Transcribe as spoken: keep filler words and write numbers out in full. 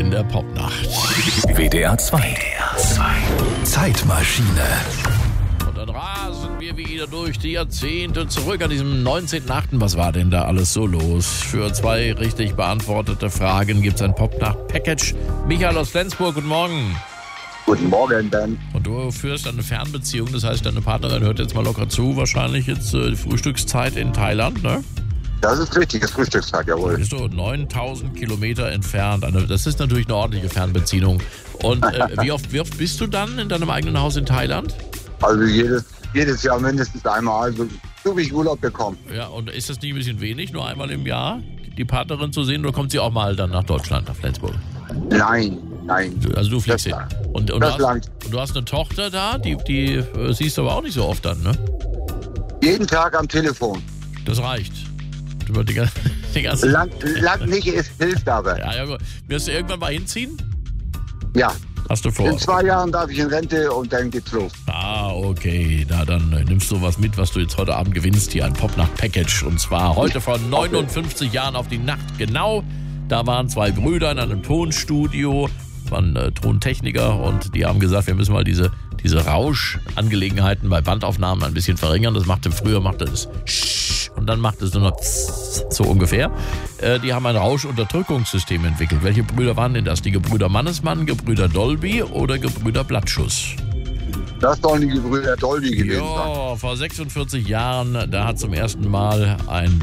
in der Popnacht. W D R zwei. Zeitmaschine. Und dann rasen wir wieder durch die Jahrzehnte zurück an diesem neunzehnten achten Was war denn da alles so los? Für zwei richtig beantwortete Fragen gibt es ein Popnacht-Package. Michael aus Flensburg, guten Morgen. Guten Morgen, Ben. Und du führst eine Fernbeziehung, das heißt, deine Partnerin hört jetzt mal locker zu, wahrscheinlich jetzt äh, die Frühstückszeit in Thailand, ne? Das ist richtig, das Frühstückstag, jawohl. Bist du neuntausend Kilometer entfernt. Das ist natürlich eine ordentliche Fernbeziehung. Und äh, wie, oft, wie oft bist du dann in deinem eigenen Haus in Thailand? Also jedes, jedes Jahr mindestens einmal, so, so wie ich Urlaub bekomme. Ja, und ist das nicht ein bisschen wenig, nur einmal im Jahr, die Partnerin zu sehen, oder kommt sie auch mal dann nach Deutschland, nach Flensburg? Nein, nein. Also du fliegst hin. Und, und, du hast, langt. und du hast eine Tochter da, die, die äh, siehst du aber auch nicht so oft dann, ne? Jeden Tag am Telefon. Das reicht. Über die, die ganze Lang, lang nicht, es hilft aber. Ja, ja, gut. Wirst du irgendwann mal hinziehen? Ja. Hast du vor? In zwei Jahren darf ich in Rente und dann geht's los. Ah, okay. Na, dann äh, nimmst du was mit, was du jetzt heute Abend gewinnst. Hier ein Popnacht-Package. Und zwar heute vor neunundfünfzig Jahren auf die Nacht genau. Da waren zwei Brüder in einem Tonstudio, waren äh, Tontechniker, und die haben gesagt, wir müssen mal diese, diese Rauschangelegenheiten bei Bandaufnahmen ein bisschen verringern. Das machte früher, machte es und dann macht es nur noch so ungefähr. Äh, die haben ein Rauschunterdrückungssystem entwickelt. Welche Brüder waren denn das? Die Gebrüder Mannesmann, Gebrüder Dolby oder Gebrüder Blattschuss? Das sollen die Gebrüder Dolby gewesen sein. Ja, vor sechsundvierzig Jahren, da hat zum ersten Mal ein